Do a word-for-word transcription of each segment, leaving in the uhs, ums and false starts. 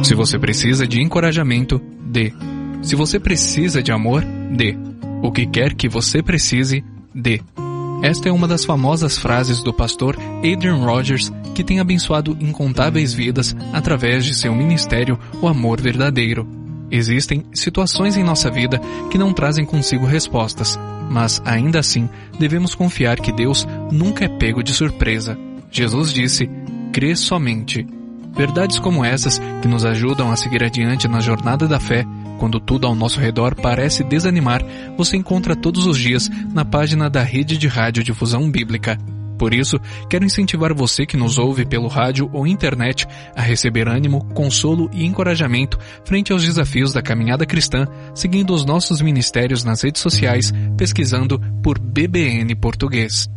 Se você precisa de encorajamento, dê. Se você precisa de amor, dê. O que quer que você precise, dê. Esta é uma das famosas frases do pastor Adrian Rogers, que tem abençoado incontáveis vidas através de seu ministério, o amor verdadeiro. Existem situações em nossa vida que não trazem consigo respostas, mas ainda assim devemos confiar que Deus nunca é pego de surpresa. Jesus disse: crê somente. Verdades como essas, que nos ajudam a seguir adiante na jornada da fé, quando tudo ao nosso redor parece desanimar, você encontra todos os dias na página da Rede de Rádio Difusão Bíblica. Por isso, quero incentivar você que nos ouve pelo rádio ou internet a receber ânimo, consolo e encorajamento frente aos desafios da caminhada cristã, seguindo os nossos ministérios nas redes sociais, pesquisando por B B N Português.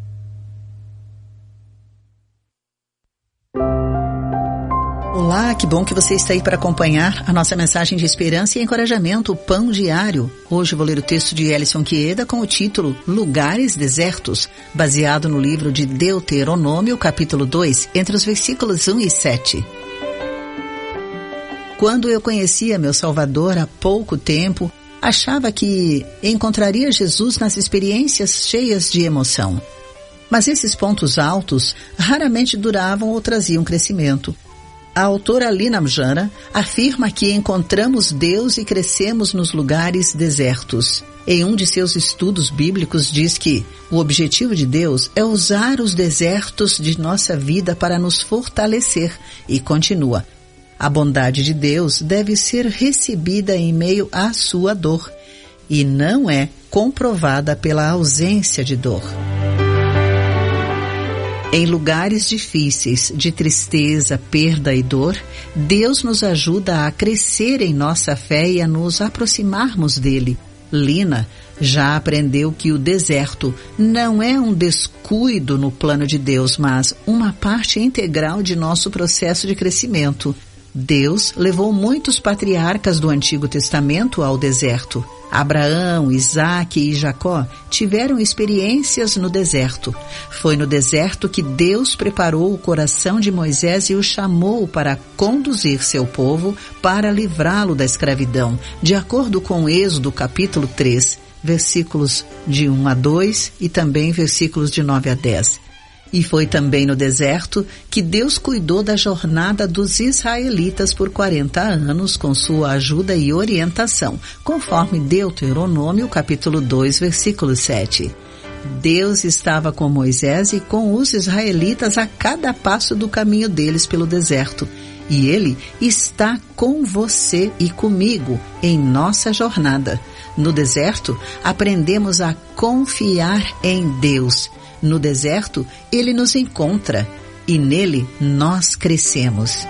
Olá, que bom que você está aí para acompanhar a nossa mensagem de esperança e encorajamento, o Pão Diário. Hoje vou ler o texto de Ellison Queda com o título Lugares Desertos, baseado no livro de Deuteronômio, capítulo dois, entre os versículos um e sete. Quando eu conhecia meu Salvador há pouco tempo, achava que encontraria Jesus nas experiências cheias de emoção. Mas esses pontos altos raramente duravam ou traziam crescimento. A autora Lina Mjana afirma que encontramos Deus e crescemos nos lugares desertos. Em um de seus estudos bíblicos diz que o objetivo de Deus é usar os desertos de nossa vida para nos fortalecer e continua: a bondade de Deus deve ser recebida em meio à sua dor e não é comprovada pela ausência de dor. Em lugares difíceis, de tristeza, perda e dor, Deus nos ajuda a crescer em nossa fé e a nos aproximarmos dele. Lina já aprendeu que o deserto não é um descuido no plano de Deus, mas uma parte integral de nosso processo de crescimento. Deus levou muitos patriarcas do Antigo Testamento ao deserto. Abraão, Isaque e Jacó tiveram experiências no deserto. Foi no deserto que Deus preparou o coração de Moisés e o chamou para conduzir seu povo para livrá-lo da escravidão, de acordo com Êxodo capítulo três, versículos de um a dois e também versículos de nove a dez. E foi também no deserto que Deus cuidou da jornada dos israelitas por quarenta anos com sua ajuda e orientação, conforme Deuteronômio capítulo dois, versículo sete. Deus estava com Moisés e com os israelitas a cada passo do caminho deles pelo deserto. E Ele está com você e comigo em nossa jornada. No deserto, aprendemos a confiar em Deus. No deserto, Ele nos encontra e nele nós crescemos.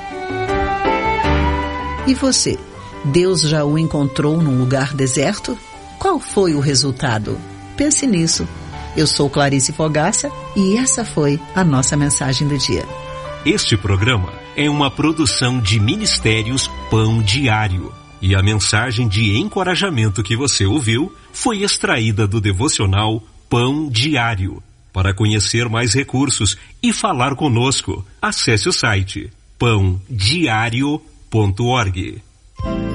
E você? Deus já o encontrou num lugar deserto? Qual foi o resultado? Pense nisso. Eu sou Clarice Fogaça e essa foi a nossa mensagem do dia. Este programa é uma produção de Ministérios Pão Diário. E a mensagem de encorajamento que você ouviu foi extraída do devocional Pão Diário. Para conhecer mais recursos e falar conosco, acesse o site pão diário ponto org.